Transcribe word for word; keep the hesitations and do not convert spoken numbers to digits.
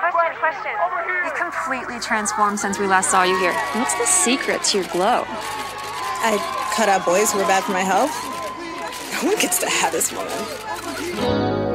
Question, question. You completely transformed since we last saw you here. What's the secret to your glow? I cut out boys who were bad for my health. No one gets to have this woman.